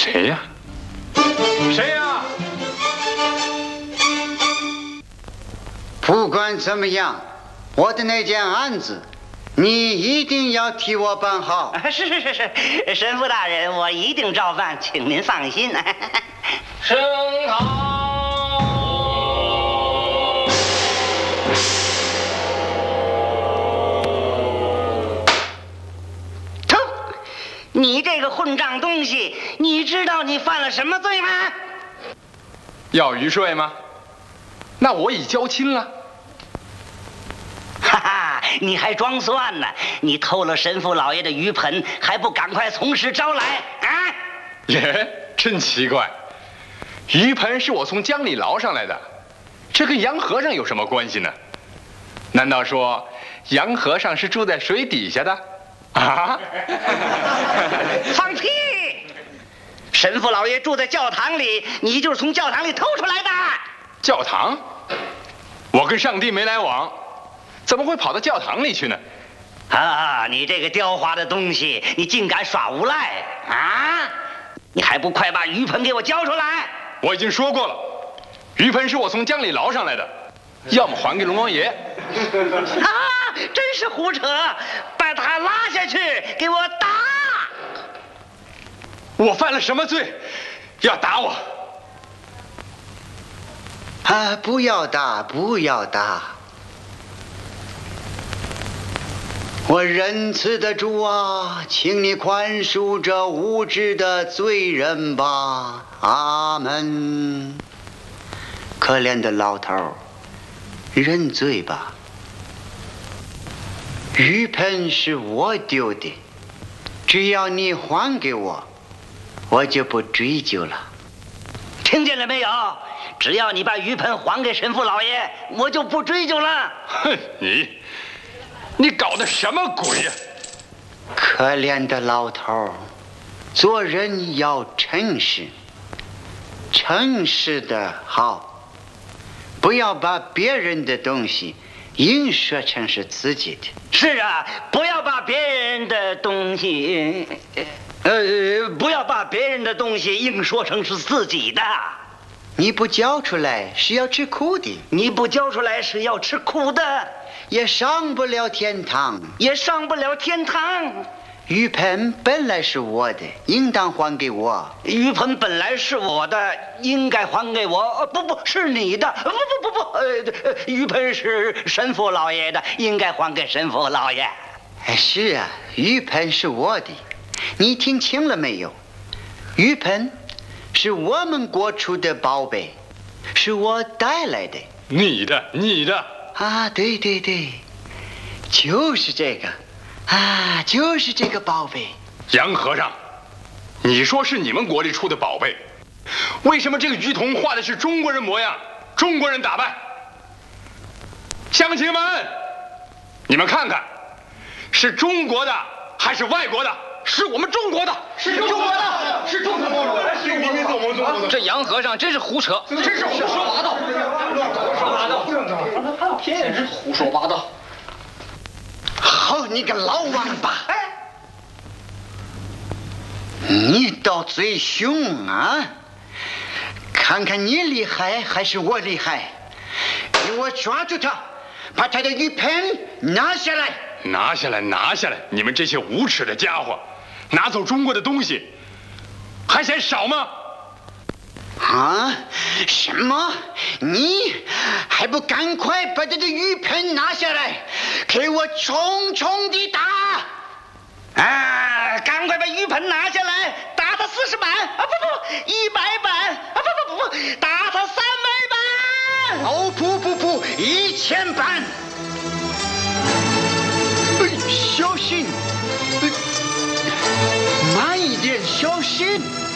谁呀？谁呀？ 不管怎么样，我的那件案子，你一定要替我办好。 是，神父大人，我一定照办，请您放心。 升堂。 偷！你这个混账东西，你知道你犯了什么罪吗？ 要余税吗？那我已交清了。 哈哈，你还装蒜呢？你偷了神父老爷的鱼盆，还不赶快从实招来啊？ 耶，真奇怪，鱼盆是我从江里捞上来的，这跟杨和尚有什么关系呢？难道说杨和尚是住在水底下的？啊？ 放屁！神父老爷住在教堂里，你就是从教堂里偷出来的。 教堂？我跟上帝没来往，怎么会跑到教堂里去呢？ 啊！你这个刁滑的东西，你竟敢耍无赖啊！你还不快把鱼盆给我交出来！ 我已经说过了，鱼盆是我从江里捞上来的，要么还给龙王爷。 啊！真是胡扯！把他拉下去，给我打！ 我犯了什么罪，要打我？ 啊！不要打，不要打！我仁慈的主啊，请你宽恕这无知的罪人吧，阿门。可怜的老头，认罪吧。鱼盆是我丢的，只要你还给我，我就不追究了。 听见了没有？只要你把鱼盆还给神父老爷，我就不追究了。 哼，你搞的什么鬼呀？ 可怜的老头，做人要诚实，诚实的好，不要把别人的东西硬说成是自己的。 是啊，不要把别人的东西，不要把别人的东西硬说成是自己的。 你不交出来是要吃苦的， 你不交出来是要吃苦的， 也上不了天堂， 也上不了天堂。 鱼盆本来是我的，应当还给我。 鱼盆本来是我的，应该还给我。不是你的。不，鱼盆是神父老爷的，应该还给神父老爷。 是啊，鱼盆是我的，你听清了没有？鱼盆是我们国出的宝贝，是我带来的。 你的啊，对，就是这个啊，就是这个宝贝。 杨和尚，你说是你们国里出的宝贝，为什么这个鱼童画的是中国人模样，中国人打扮？乡亲们，你们看看，是中国的还是外国的？是我们中国的， 是中国的，是中国的， 是明明是我们中国的。 这杨和尚真是胡扯，真是胡说八道，真是胡说八道。 好你个老王八！你倒最凶啊！看看你厉害还是我厉害？给我抓住他，把他的鱼盆拿下来！ 拿下来！你们这些无耻的家伙，拿走中国的东西，还嫌少吗？ 啊？什么？你还不赶快把他的鱼盆拿下来，给我重重的打！ 啊！赶快把鱼盆拿下来，打他40板啊！不，100板啊！不，打他300板！ 哦，不，1000板！小心！慢一点，小心！